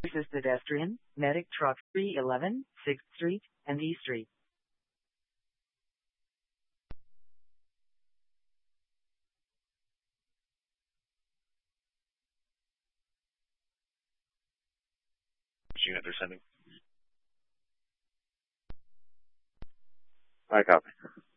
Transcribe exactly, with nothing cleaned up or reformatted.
This is pedestrian, medic truck three eleven, sixth Street, and E Street. Unit they're sending. I copy.